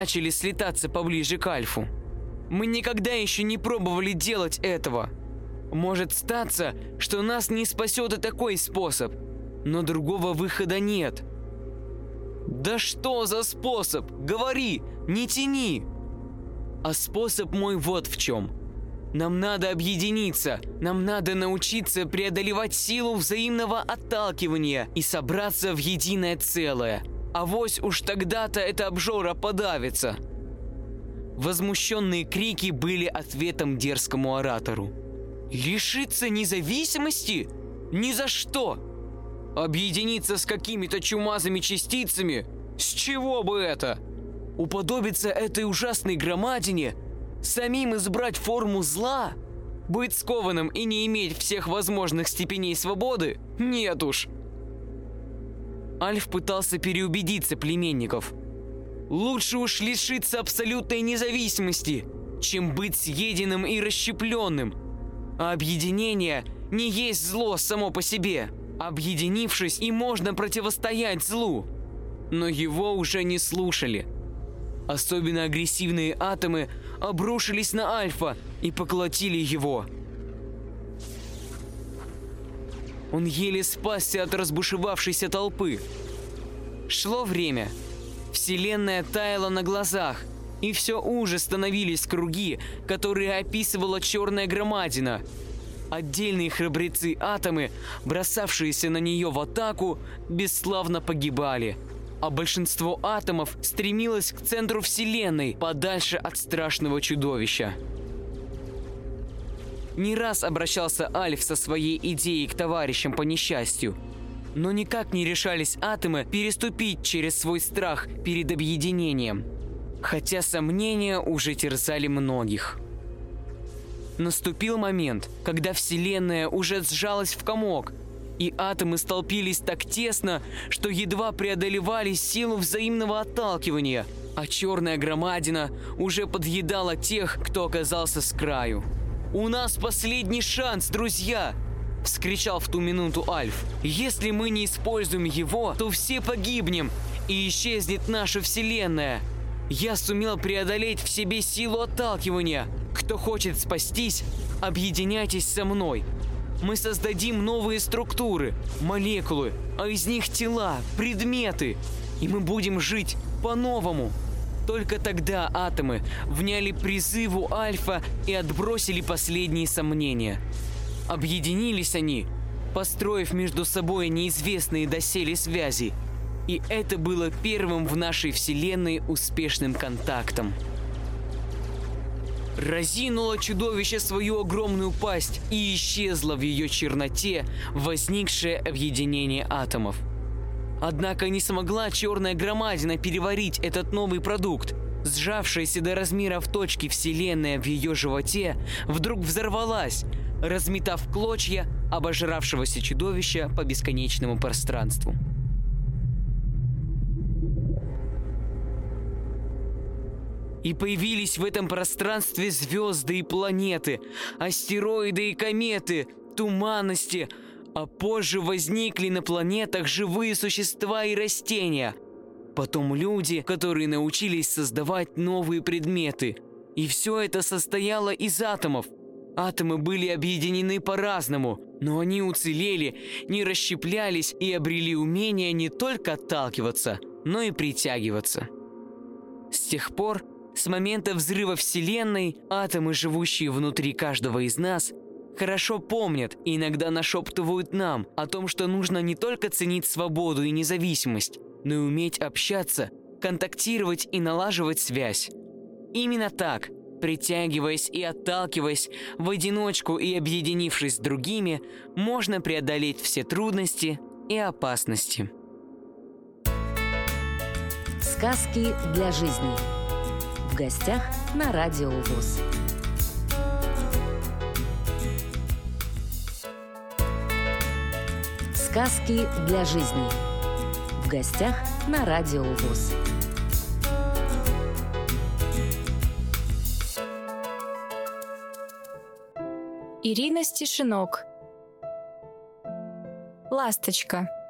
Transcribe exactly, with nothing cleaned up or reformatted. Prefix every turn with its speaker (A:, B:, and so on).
A: начали слетаться поближе к Альфу. Мы никогда еще не пробовали делать этого. Может статься, что нас не спасет и такой способ, но другого выхода нет. Да что за способ? Говори, не тяни. А способ мой вот в чем. Нам надо объединиться, нам надо научиться преодолевать силу взаимного отталкивания и собраться в единое целое. Авось уж тогда-то эта обжора подавится. Возмущенные крики были ответом дерзкому оратору. Лишиться независимости? Ни за что! Объединиться с какими-то чумазыми частицами? С чего бы это? Уподобиться этой ужасной громадине? Самим избрать форму зла? Быть скованным и не иметь всех возможных степеней свободы? Нет уж! Альф пытался переубедиться племенников. Лучше уж лишиться абсолютной независимости, чем быть съеденным и расщепленным. А объединение не есть зло само по себе. Объединившись, и можно противостоять злу. Но его уже не слушали. Особенно агрессивные атомы обрушились на Альфа и поглотили его. Он еле спасся от разбушевавшейся толпы. Шло время. Вселенная таяла на глазах, и все уже становились круги, которые описывала черная громадина. Отдельные храбрецы-атомы, бросавшиеся на нее в атаку, бесславно погибали, а большинство атомов стремилось к центру Вселенной, подальше от страшного чудовища. Не раз обращался Альф со своей идеей к товарищам по несчастью, но никак не решались атомы переступить через свой страх перед объединением, хотя сомнения уже терзали многих. Наступил момент, когда Вселенная уже сжалась в комок, и атомы столпились так тесно, что едва преодолевали силу взаимного отталкивания, а черная громадина уже подъедала тех, кто оказался с краю. «У нас последний шанс, друзья!» – вскричал в ту минуту Альф. «Если мы не используем его, то все погибнем, и исчезнет наша Вселенная. Я сумел преодолеть в себе силу отталкивания. Кто хочет спастись, объединяйтесь со мной. Мы создадим новые структуры, молекулы, а из них тела, предметы, и мы будем жить по-новому». Только тогда атомы вняли призыву Альфа и отбросили последние сомнения. Объединились они, построив между собой неизвестные доселе связи. И это было первым в нашей Вселенной успешным контактом. Разинуло чудовище свою огромную пасть, и исчезло в ее черноте возникшее объединение атомов. Однако не смогла черная громадина переварить этот новый продукт. Сжавшаяся до размеров точки Вселенная в ее животе вдруг взорвалась, разметав в клочья обожравшегося чудовища по бесконечному пространству. И появились в этом пространстве звезды и планеты, астероиды и кометы, туманности, а позже возникли на планетах живые существа и растения. Потом люди, которые научились создавать новые предметы. И все это состояло из атомов. Атомы были объединены по-разному, но они уцелели, не расщеплялись и обрели умение не только отталкиваться, но и притягиваться. С тех пор, с момента взрыва Вселенной, атомы, живущие внутри каждого из нас, хорошо помнят и иногда нашептывают нам о том, что нужно не только ценить свободу и независимость, но и уметь общаться, контактировать и налаживать связь. Именно так, притягиваясь и отталкиваясь в одиночку и объединившись с другими, можно преодолеть все трудности и опасности.
B: Сказки для жизни. В гостях на Радио ВОС. Сказки для жизни. В гостях на Радио ВОС.
C: Ирина Стешинок. Ласточка.